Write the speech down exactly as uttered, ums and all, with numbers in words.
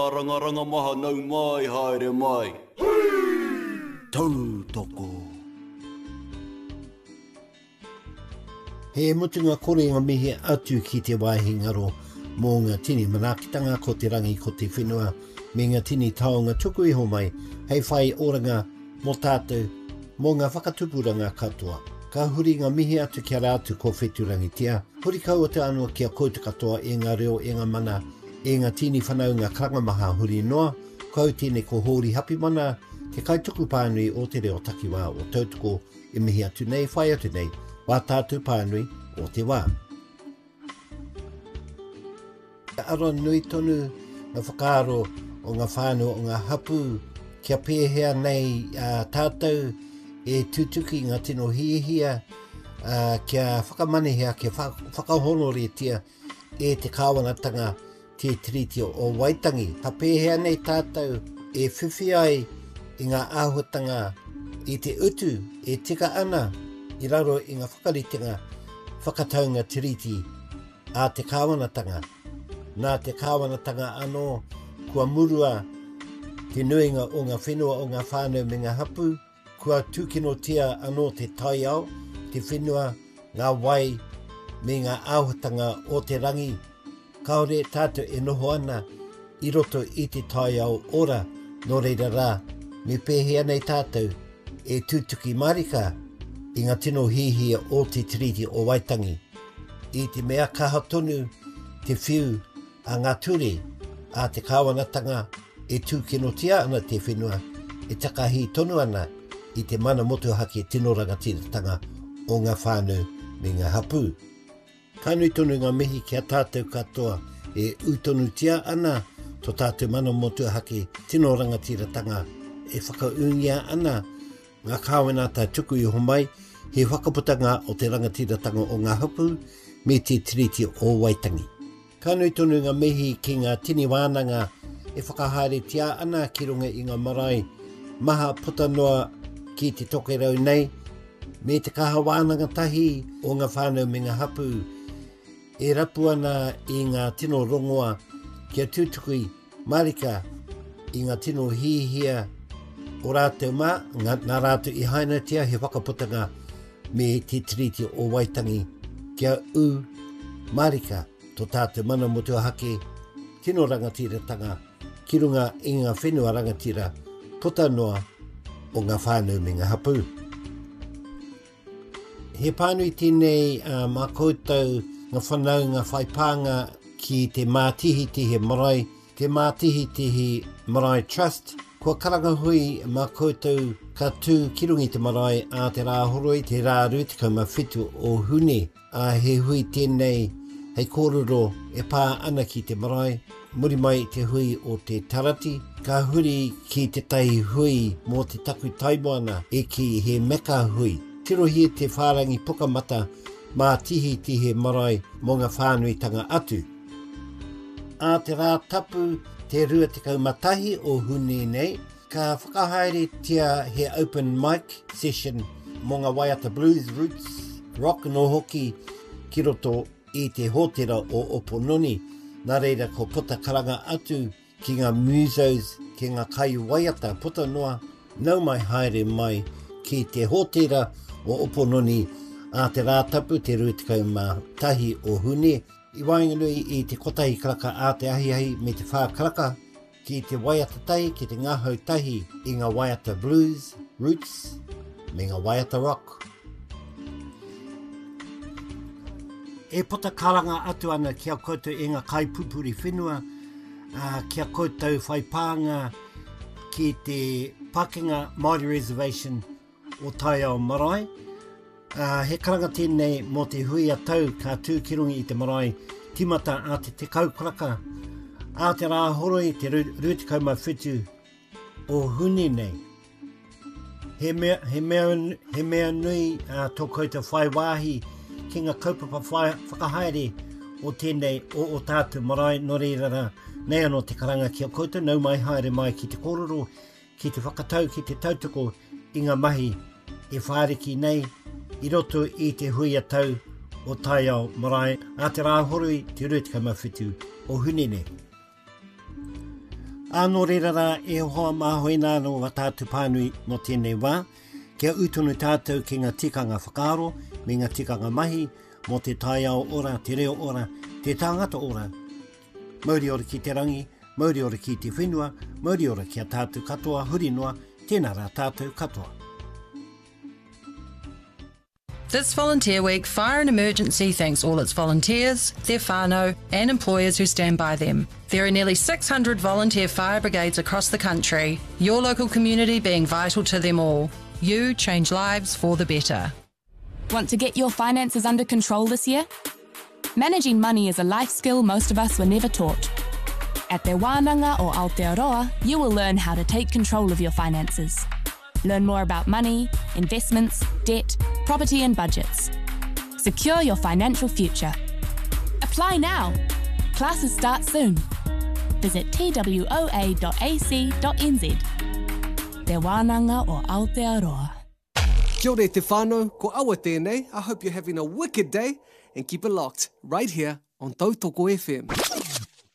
Ranga maha nau mai haere mai. Tau toko. He mutunga kore ngā mihi atu ki te waihi ngaro mō ngā tini manakitanga ko te rangi ko te whenua me ngā tini taonga tuku iho mai hei whai oranga mō tātou mō ngā whakatupuranga katoa. Ka huri ngā mihi atu kia rātu ko wheturangitia. Huri kaua te anua kia koutu katoa e ngā reo e ngā mana e ngā tini whanau ngā karangamaha huri noa. Kau tēne ko hōri hapi mana te kaituku pānui o te reo takiwā o tautoko e mihi atu nei whai atu nei. Wā tātou pānui o te wā. Aro nui tonu ngā whakaaro o ngā whānau o ngā hapu kia pēhea nei uh, tātou e tutuki ngā tino hiehia uh, kia whakamanehea kia whakahonoretia e te kāwangatanga te tiriti o Waitangi. Ha pēhea nei tātou e whiwhi ai i ngā āhuatanga i te utu e tika ana i raro i ngā whakaritenga whakataunga tiriti a te kāwanatanga. Nā te kāwanatanga anō kua murua te nuinga o ngā whenua o ngā whānau me ngā hapu, kua tūkinotia anō te taiao, te whenua, ngā wai me ngā āhuatanga o te rangi. Kaore tātou e noho ana i roto i te taiao ora no reira rā, me pēhea nei tātou e tūtuki marika i ngā tino hihia o te tiriti o Waitangi. I te mea kaha tonu te whiu a ngā ture a te kāwanatanga e tūkinotia ana te whenua e takahi tonu ana i te mana motuhake tino rangatiratanga o ngā whānau me ngā hapu. Kānui tonu ngā mihi kia tātou katoa e utonutia ana to tātou mana motuhake tino rangatiratanga e whakaungia ana ngā kāwenata tuku i homai he whakaputanga o te rangatiratanga o ngā hapu me te tiriti o Waitangi. Kānui tonu ngā mihi ki ngā tini wānanga e whakahaere tia ana ki runga i ngā marae maha puta noa ki te tokerau nei me te kaha wānanga tahi o ngā whānau me ngā hapu e rapu ana i ngā tino rongoa kia tūtukui marika i ngā tino hihia o rātou mā, ngā rātou i hainatia he whakaputanga me te tiriti o Waitangi kia u marika to tātou mana motuhake tino rangatiratanga ki runga i ngā whenua rangatira puta noa o ngā whānau me ngā hapu. He pānui tēnei uh, mā koutou ngā whanau ngā whaipanga ki te mātihitihi marae, te mātihitihi marae trust. Kua karangahui mā koutou ka tū ki rungi te marae a te rāhoroi te rā rutikau ma whitu o hune. A he hui tēnei hei kōrero e pā ana ki te marae. Muri mai te hui o te tarati, ka huri ki te tai hui mō te taku taimoana e ki he meka hui. Tirohi te whārangi pukamata mā tihi tihe marae mō ngā whānuitanga atu. A te rā tapu te rua te kaumatahi o hune nei, ka whakahaere tia he open mic session mō ngā Waiata Blues Roots Rock no hoki ki roto i te hōtera o Opononi. Nā reira ko puta karanga atu ki ngā musos, ki ngā kai waiata puta noa, nau mai haere mai ki te hōtera o Opononi a te rātapu te rutikau mā tahi o hune. I wainganui i te kotahi karaka a te ahiahi me te whā karaka ki te waiata tahi, ki te ngāhau tahi i ngā Waiata Blues Roots me ngā Waiata Rock. E puta karanga atu ana kia koutou e ngā kaipupuri whenua, uh, kia koutou whaipanga ki te Pakenga Māori Reservation o Taiao Marae. Uh, he karanga tēnei mō te hui a tau ka tū ki rungi i te marae timata a te te kaukaraka a te rāhoroi te rutikau mai whitu o hune nei. He mea, he mea, he mea nui uh, tō koutou whai wāhi ki ngā kaupapa whai, whakahaere o tēnei o, o tātou marae no reira nei anō te karanga kia koutou nau mai haere mai ki te kōrero, ki te whakatau, ki te tautoko i ngā mahi e whāriki nei i roto i te hui a tau o Taiao Marae a te rāhoroi te rutikau mawhitu o Hunene. Anō rerara e hoa mahoina no wa tātu pānui no tēnei wā, kia utunu tātou ki ngā tikanga whakaaro, me ngā tikanga mahi, mo te taiao ora, te reo ora, te tāngata ora. Mauri ora ki te rangi, mauri ora ki te whenua, mauri ora ki a tātou katoa, huri noa, tēnā rā tātou katoa. This Volunteer Week, Fire and Emergency thanks all its volunteers, their whānau and employers who stand by them. There are nearly six hundred volunteer fire brigades across the country, your local community being vital to them all. You change lives for the better. Want to get your finances under control this year? Managing money is a life skill most of us were never taught. At Te Wānanga or Aotearoa, you will learn how to take control of your finances. Learn more about money, investments, debt, property and budgets. Secure your financial future. Apply now. Classes start soon. Visit t w o a dot a c dot n z. Te Wānanga o Aotearoa. Kia ora te whānau, ko awa tēnei. I hope you're having a wicked day and keep it locked right here on Tautoko F M.